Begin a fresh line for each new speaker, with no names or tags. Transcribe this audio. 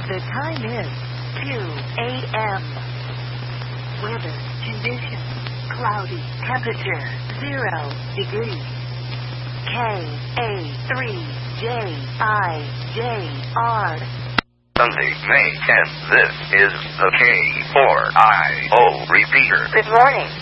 The time is 2 a.m. Weather conditions, cloudy, temperature 0 degrees. KA3JIJR.
Sunday, May 10th. This is the K4IO repeater.
Good morning.